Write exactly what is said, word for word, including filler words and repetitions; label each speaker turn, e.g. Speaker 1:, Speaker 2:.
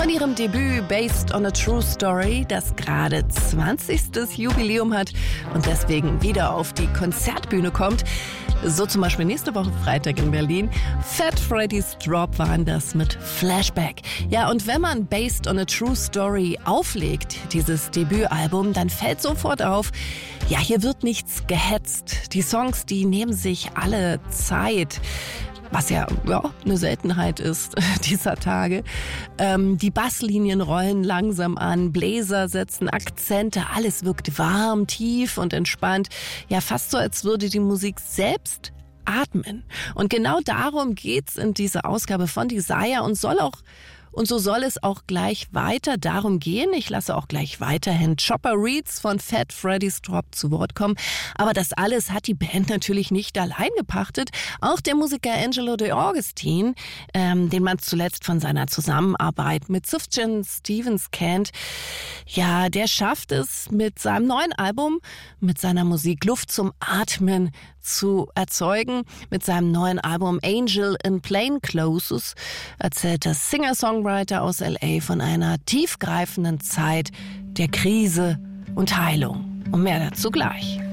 Speaker 1: Von ihrem Debüt Based on a True Story, das gerade zwanzigste Jubiläum hat und deswegen wieder auf die Konzertbühne kommt. So zum Beispiel nächste Woche Freitag in Berlin. Fat Freddy's Drop waren das mit Flashback. Ja, und wenn man Based on a True Story auflegt, dieses Debütalbum, dann fällt sofort auf, ja, hier wird nichts gehetzt. Die Songs, die nehmen sich alle Zeit. Was ja, ja eine Seltenheit ist dieser Tage. Ähm, die Basslinien rollen langsam an, Bläser setzen Akzente, alles wirkt warm, tief und entspannt. Ja, fast so, als würde die Musik selbst atmen. Und genau darum geht's in dieser Ausgabe von Desire und soll auch Und so soll es auch gleich weiter darum gehen. Ich lasse auch gleich weiterhin Chopper Reads von Fat Freddy's Drop zu Wort kommen. Aber das alles hat die Band natürlich nicht allein gepachtet. Auch der Musiker Angelo De Augustine, ähm, den man zuletzt von seiner Zusammenarbeit mit Sufjan Stevens kennt, ja, der schafft es mit seinem neuen Album, mit seiner Musik Luft zum Atmen zu erzeugen. Mit seinem neuen Album Angel in Plain Clothes erzählt der Singer-Songwriter aus L A von einer tiefgreifenden Zeit der Krise und Heilung. Und mehr dazu gleich.